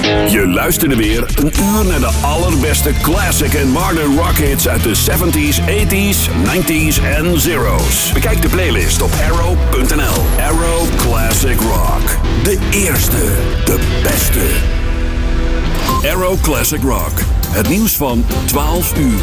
Je luisterde weer een uur naar de allerbeste classic en modern rock hits uit de 70s, 80s, 90s en zeros. Bekijk de playlist op arrow.nl. Arrow Classic Rock. De eerste, de beste. Arrow Classic Rock. Het nieuws van 12 uur.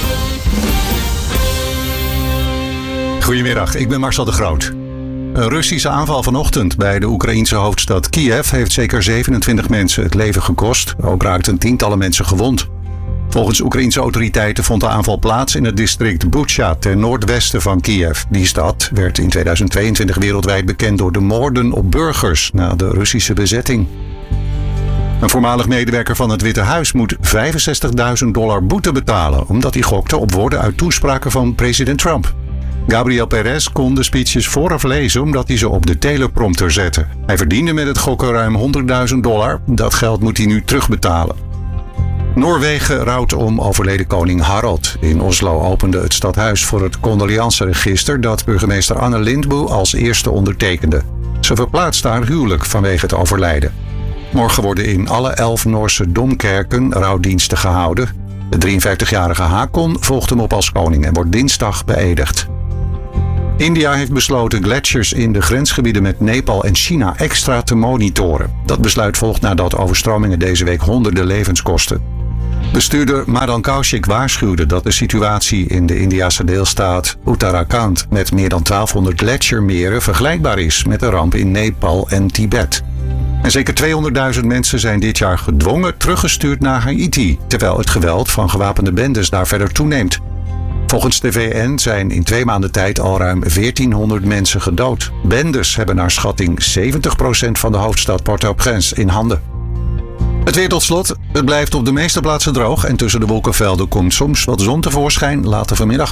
Goedemiddag, ik ben Marcel de Groot. Een Russische aanval vanochtend bij de Oekraïense hoofdstad Kiev heeft zeker 27 mensen het leven gekost. Ook raakten tientallen mensen gewond. Volgens Oekraïense autoriteiten vond de aanval plaats in het district Bucha ten noordwesten van Kiev. Die stad werd in 2022 wereldwijd bekend door de moorden op burgers na de Russische bezetting. Een voormalig medewerker van het Witte Huis moet $65.000 boete betalen omdat hij gokte op woorden uit toespraken van president Trump. Gabriel Perez kon de speeches vooraf lezen omdat hij ze op de teleprompter zette. Hij verdiende met het gokken ruim $100.000. Dat geld moet hij nu terugbetalen. Noorwegen rouwt om overleden koning Harald. In Oslo opende het stadhuis voor het condoleanceregister dat burgemeester Anne Lindboe als eerste ondertekende. Ze verplaatst haar huwelijk vanwege het overlijden. Morgen worden in alle 11 Noorse domkerken rouwdiensten gehouden. De 53-jarige Hakon volgt hem op als koning en wordt dinsdag beëdigd. India heeft besloten gletsjers in de grensgebieden met Nepal en China extra te monitoren. Dat besluit volgt nadat overstromingen deze week honderden levens kosten. Bestuurder Madan Kaushik waarschuwde dat de situatie in de Indiase deelstaat Uttarakhand met meer dan 1200 gletsjermeren vergelijkbaar is met de ramp in Nepal en Tibet. En zeker 200.000 mensen zijn dit jaar gedwongen teruggestuurd naar Haiti, terwijl het geweld van gewapende bendes daar verder toeneemt. Volgens de VN zijn in 2 maanden tijd al ruim 1400 mensen gedood. Bendes hebben naar schatting 70% van de hoofdstad Port-au-Prince in handen. Het weer tot slot. Het blijft op de meeste plaatsen droog en tussen de wolkenvelden komt soms wat zon tevoorschijn. Later vanmiddag